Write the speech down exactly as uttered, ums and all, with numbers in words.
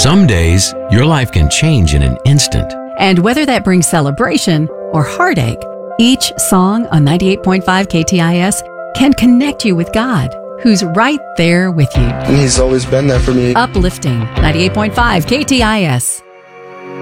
Some days, your life can change in an instant. And whether that brings celebration or heartache, each song on ninety-eight point five K T I S can connect you with God, who's right there with you. And He's always been there for me. Uplifting ninety-eight point five K T I S.